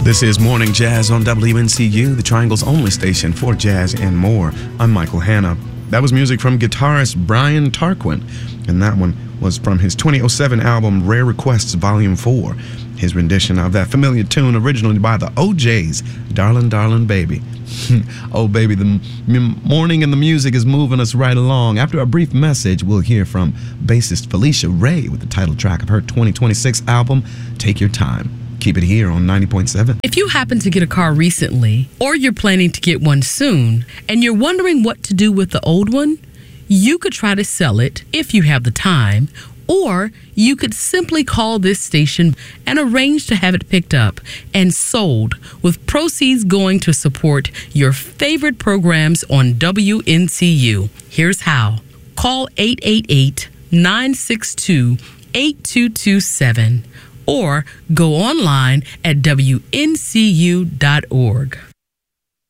This is Morning Jazz on WNCU, the Triangle's only station for jazz and more. I'm Michael Hanna. That was music from guitarist Brian Tarquin, and that one was from his 2007 album Rare Requests Volume 4. His rendition of that familiar tune originally by the O'Jays, Darlin', Darlin' Baby. Oh, baby, the morning and the music is moving us right along. After a brief message, we'll hear from bassist Felicia Ray with the title track of her 2026 album, Take Your Time. Keep it here on 90.7. If you happen to get a car recently, or you're planning to get one soon, and you're wondering what to do with the old one, you could try to sell it if you have the time, or you could simply call this station and arrange to have it picked up and sold, with proceeds going to support your favorite programs on WNCU. Here's how. Call 888-962-8227 or go online at WNCU.org.